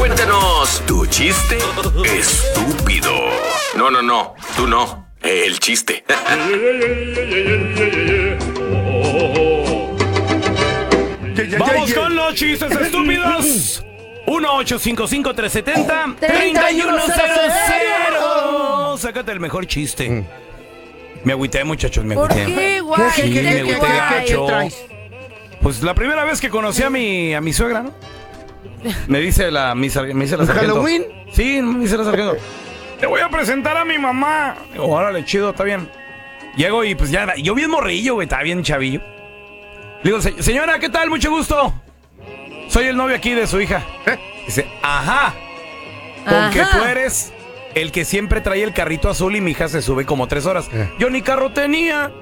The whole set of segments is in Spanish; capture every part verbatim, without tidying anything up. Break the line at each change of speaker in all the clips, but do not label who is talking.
Cuéntanos tu chiste estúpido. No, no, no, tú no. El chiste.
Vamos con los chistes estúpidos. uno ocho cinco cinco, tres siete cero, tres uno cero cero. Sácate el mejor chiste. Me agüité, muchachos, me
¿Por
agüité.
qué, guay?
Sí,
¿Qué,
me
qué,
agüité
guay?
gacho.
¿Qué traes?
Pues la primera vez que conocí a mi, a mi suegra, ¿no? Me dice la, mi, sar- me dice la sargento.
¿Halloween?
Sí, me dice la sargento. Te voy a presentar a mi mamá. Digo, órale, chido, está bien. Llego y pues ya, yo bien morrillo, güey, estaba bien chavillo. Le digo, "Se- señora, ¿qué tal? Mucho gusto. Soy el novio aquí de su hija." Dice, ajá. Con que
Ajá.
tú eres el que siempre trae el carrito azul y mi hija se sube como tres horas. Yo ni carro tenía.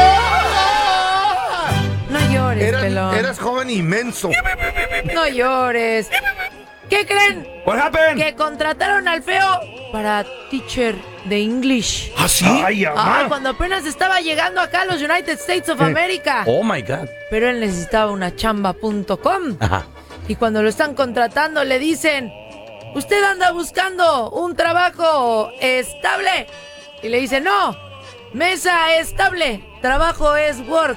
No llores,
Eras,
pelón.
eras joven inmenso.
No llores. ¿Qué creen?
What happened?
Que contrataron al feo para teacher de English.
¿Ah, sí?
Ay,
Ah,
amá.
cuando apenas estaba llegando acá a los United States of America.
Oh, my God.
Pero él necesitaba una chamba punto com.
Ajá.
Y cuando lo están contratando le dicen, usted anda buscando un trabajo estable. Y le dice, no, mesa estable, trabajo es work.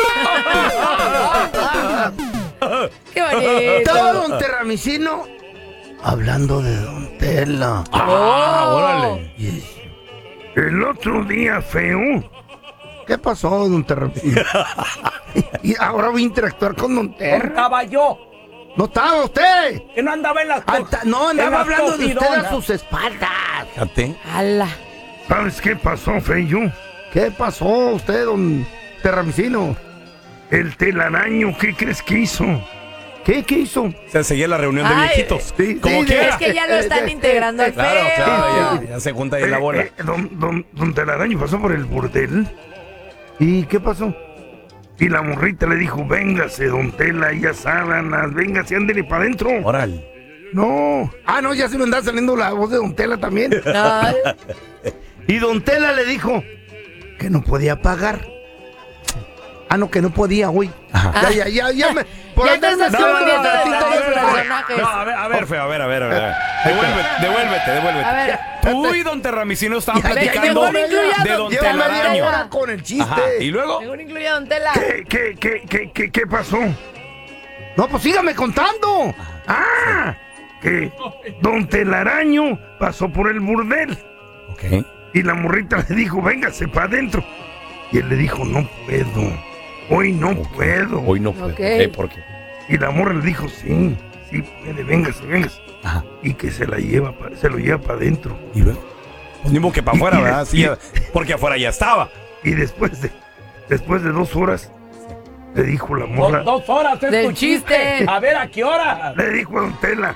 ¡Qué
Estaba
bonito!
don Terramicino hablando de don Tela.
Ah,
Oh.
órale.
El otro día, feo. ¿Qué pasó, don Terramicino? Y ahora voy a interactuar con don Terra.
Estaba yo,
No estaba usted.
que no andaba en las
Ah, ta- no,
en
andaba
las
hablando de usted a
cogidonas.
sus espaldas.
Fíjate.
¡Hala!
¿Sabes qué pasó, Feyo? ¿Qué pasó usted, don Terramicino? El telaraño, ¿qué crees que hizo? ¿Qué, qué hizo?
Se seguía la reunión de
Ay,
viejitos.
sí,
Como
sí,
quiera.
Es que ya lo están integrando al
Claro,
feo.
claro, ya, ya se junta ahí la bola.
Eh, eh, don, don, don Telaraño pasó por el burdel. ¿Y qué pasó? Y la morrita le dijo, véngase, don Tela, ya sábanas, véngase, ándele para adentro.
Órale.
No. Ah, no, ya se me anda saliendo la voz de don Tela también.
Ay,
Y don Tela le dijo que no podía pagar. Ah, no, que no podía, güey. Ya, ya, ya, ya me... Por
Ya te
andarme
estás
haciendo
confundiendo
los
de
gatitos,
los
yo me-
personajes.
No, a ver, a ver, feo, a ver, a ver, a ver. Devuélvete, devuélvete, devuélvete.
A ver.
Tú y don Terramicino estaban
Ya, ya,
platicando
mejor incluya
de don
Lleva media
Telaraño.
hora con el chiste.
Ajá, y luego...
Mejor incluye a Don Tela.
¿Qué, qué, qué, qué, qué, qué pasó? No, pues sígame contando. Ah, que don Telaraño pasó por el burdel
Ok.
y la morrita le dijo, véngase para adentro. Y él le dijo, no puedo, hoy no puedo.
Hoy no fue.
Ok.
Eh, ¿por qué?
Y la morra le dijo, sí, sí puede, véngase, véngase.
Ajá.
Y que se la lleva, pa- se lo lleva para adentro.
¿Y luego? Pues ni modo que para
Y-
afuera,
y-
¿verdad? Sí,
y-
ya- porque afuera ya estaba.
Y después de, después de dos horas, le dijo la morra,
Dos horas es
Del
tu chiste.
chiste.
A ver, ¿a qué hora?
le dijo a don Tela,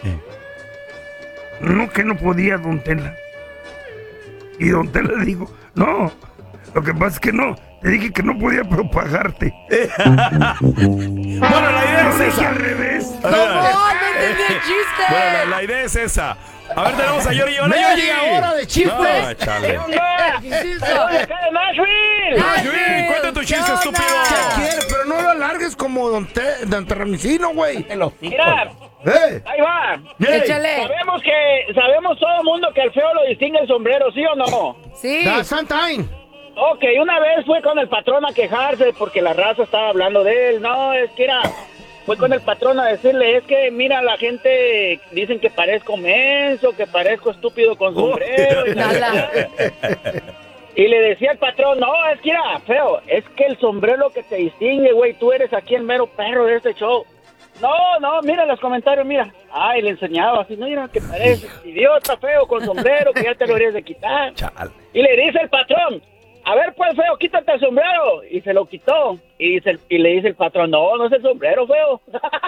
no, que no podía, don Tela. Y don Tela le dijo, no, lo que pasa es que no, te dije que no podía propagarte.
Bueno, la idea
Lo
es
dije
esa.
al revés.
¡No, no entendí el chiste!
Bueno, la, la idea es esa. A ver, tenemos a Yori. ¡Hola, Yori!
Media hora de chistes.
No, chale.
¿Qué es eso?
Yori, cuenta tu chiste,
¿Qué onda?
estúpido.
¿Qué quieres? Pero no lo alargues como don, Te, don Terramicino, güey.
Mira,
¿Eh?
ahí va.
Échale.
Sabemos que, sabemos todo el mundo que al feo lo distingue el sombrero, ¿sí o no?
Sí.
Da sometime.
Ok, una vez fue con el patrón a quejarse porque la raza estaba hablando de él. No, es que era... Fue con el patrón a decirle, es que mira, la gente dicen que parezco menso, que parezco estúpido con sombrero. Y,
Nala.
y le decía el patrón, no, es que era feo, es que el sombrero que te distingue, güey, tú eres aquí el mero perro de este show. No, no, mira los comentarios, mira. Ay, le enseñaba así, mira que pareces idiota feo con sombrero, que ya te lo deberías de quitar.
Chale.
Y le dice el patrón, a ver pues feo, quítate el sombrero. Y se lo quitó. Y, dice, el- y le dice el patrón, no, no es el sombrero feo.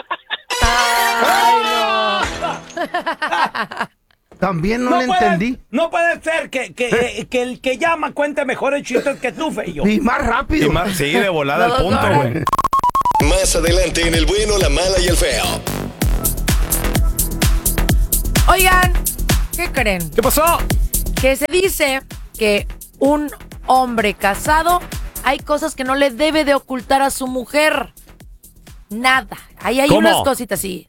Ay, no.
También no, le
puede,
entendí.
No puede ser que, que, que el que llama cuente mejores chistes que tú, Feyo.
Y más rápido.
Y más, sí, de volada al
No,
punto,
no.
güey.
Más adelante en El Bueno, la Mala y el Feo.
Oigan, ¿qué creen?
¿Qué pasó?
Que se dice que un hombre casado hay cosas que no le debe de ocultar a su mujer. Nada. Ahí hay
¿Cómo?
unas cositas así.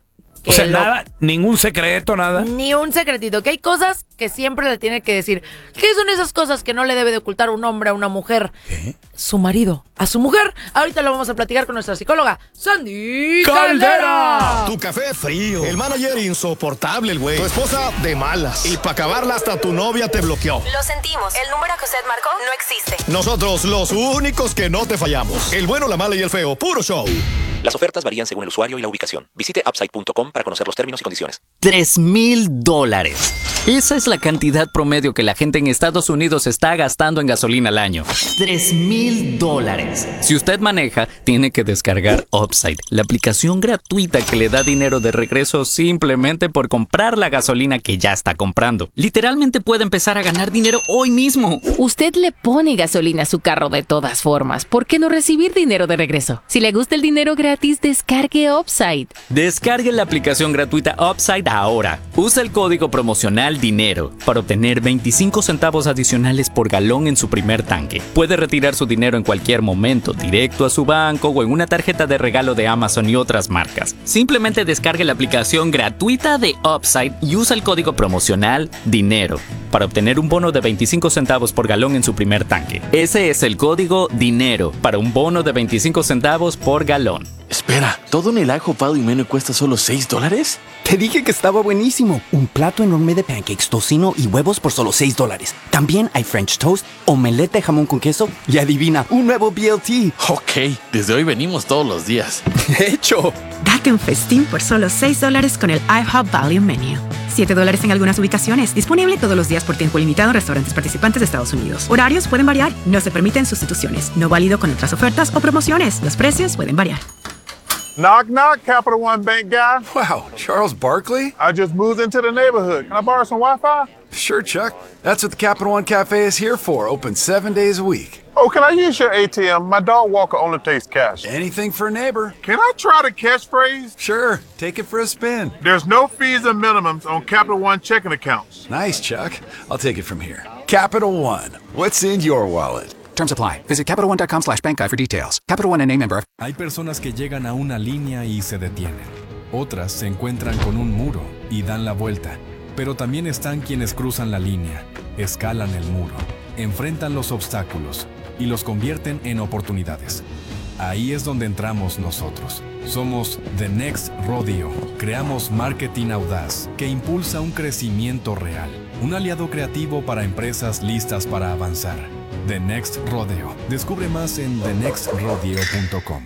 O sea,
lo-
nada, ningún secreto, nada.
Ni un secretito, que hay cosas que siempre le tiene que decir. ¿Qué son esas cosas que no le debe de ocultar un hombre a una mujer?
¿Qué?
Su marido a su mujer. Ahorita lo vamos a platicar con nuestra psicóloga, Sandy
¡Caldera!
Caldera.
Tu café frío. El manager insoportable, el güey. Tu esposa de malas. Y para acabarla hasta tu novia te bloqueó.
Lo sentimos. El número que usted marcó no existe.
Nosotros, los únicos que no te fallamos. El bueno, la mala y el feo. Puro show.
Las ofertas varían según el usuario y la ubicación. Visite upside punto com para conocer los términos y condiciones.
Tres mil dólares. Esa es la cantidad promedio que la gente en Estados Unidos está gastando en gasolina al año. Tres mil dólares. Si usted maneja, tiene que descargar Upside, la aplicación gratuita que le da dinero de regreso simplemente por comprar la gasolina que ya está comprando. Literalmente puede empezar a ganar dinero hoy mismo.
Usted le pone gasolina a su carro de todas formas. ¿Por qué no recibir dinero de regreso? Si le gusta el dinero gratis, descargue Upside.
Descargue la aplicación gratuita Upside ahora. Usa el código promocional DINERO para obtener veinticinco centavos adicionales por galón en su primer tanque. Puede retirar su dinero en cualquier momento, directo a su banco o en una tarjeta de regalo de Amazon y otras marcas. Simplemente descargue la aplicación gratuita de Upside y usa el código promocional DINERO para obtener un bono de veinticinco centavos por galón en su primer tanque. Ese es el código DINERO para un bono de veinticinco centavos por galón.
Espera, ¿todo en el ajo pado y menú cuesta solo seis dólares?
Te dije que estaba buenísimo. Un plato enorme de pancakes, tocino y huevos por solo seis dólares. También hay French toast, omelette de jamón con queso y adivina, un nuevo B L T.
Ok, desde hoy venimos todos los días.
¡Hecho!
Date un festín por solo seis dólares con el IHOP Value Menu. siete dólares en algunas ubicaciones. Disponible todos los días por tiempo limitado en restaurantes participantes de Estados Unidos. Horarios pueden variar. No se permiten sustituciones. No válido con otras ofertas o promociones. Los precios pueden variar.
Knock, knock, Capital One Bank guy.
Wow, Charles Barkley?
I just moved into the neighborhood. Can I borrow some Wi-Fi?
Sure, Chuck. That's what the Capital One Cafe is here for, open seven days a week.
Oh, can I use your A T M? My dog walker only takes cash.
Anything for a neighbor.
Can I try the catchphrase?
Sure, take it for a spin.
There's no fees or minimums on Capital One checking accounts.
Nice, Chuck. I'll take it from here. Capital One, what's in your wallet?
Terms apply. Visit Capital One dot com slash bank guide for details. Capital One N A member.
Hay personas que llegan a una línea y se detienen. Otras se encuentran con un muro y dan la vuelta. Pero también están quienes cruzan la línea, escalan el muro, enfrentan los obstáculos y los convierten en oportunidades. Ahí es donde entramos nosotros. Somos The Next Rodeo. Creamos marketing audaz que impulsa un crecimiento real. Un aliado creativo para empresas listas para avanzar. The Next Rodeo. Descubre más en the next rodeo punto com.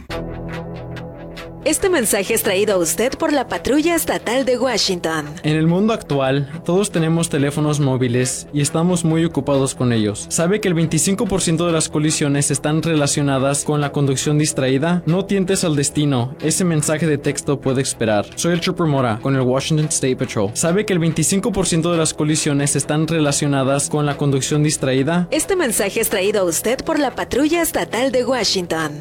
Este mensaje es traído a usted por la Patrulla Estatal de Washington.
En el mundo actual, todos tenemos teléfonos móviles y estamos muy ocupados con ellos. ¿Sabe que el veinticinco por ciento de las colisiones están relacionadas con la conducción distraída? No tientes al destino. Ese mensaje de texto puede esperar. Soy el Trooper Mora con el Washington State Patrol. ¿Sabe que el veinticinco por ciento de las colisiones están relacionadas con la conducción distraída?
Este mensaje es traído a usted por la Patrulla Estatal de Washington.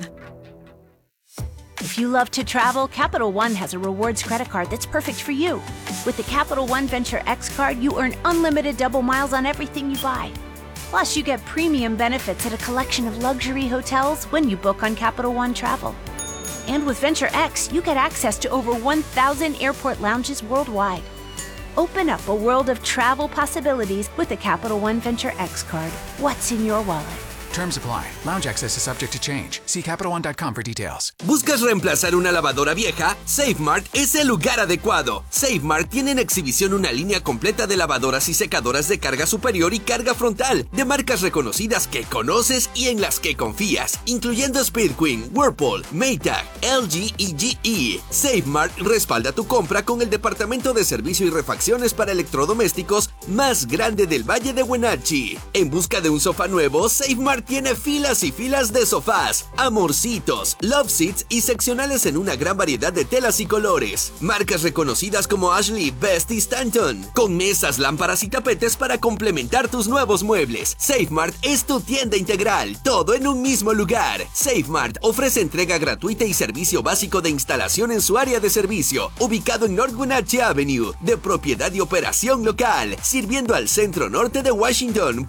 If you love to travel, Capital One has a rewards credit card that's perfect for you. With the Capital One Venture X card, you earn unlimited double miles on everything you buy. Plus, you get premium benefits at a collection of luxury hotels when you book on Capital One Travel. And with Venture X, you get access to over one thousand airport lounges worldwide. Open up a world of travel possibilities with the Capital One Venture X card. What's in your wallet?
Terms apply. Lounge access is subject to change. See Capital One dot com for details.
¿Buscas reemplazar una lavadora vieja? SafeMart es el lugar adecuado. SafeMart tiene en exhibición una línea completa de lavadoras y secadoras de carga superior y carga frontal, de marcas reconocidas que conoces y en las que confías, incluyendo Speed Queen, Whirlpool, Maytag, L G y G E. SafeMart respalda tu compra con el departamento de servicio y refacciones para electrodomésticos más grande del Valle de Wenatchee. En busca de un sofá nuevo, SafeMart tiene filas y filas de sofás, amorcitos, love seats y seccionales en una gran variedad de telas y colores. Marcas reconocidas como Ashley, Best y Stanton, con mesas, lámparas y tapetes para complementar tus nuevos muebles. SafeMart es tu tienda integral, todo en un mismo lugar. SafeMart ofrece entrega gratuita y servicio básico de instalación en su área de servicio, ubicado en North Wenatchee Avenue, de propiedad y operación local, sirviendo al centro norte de Washington.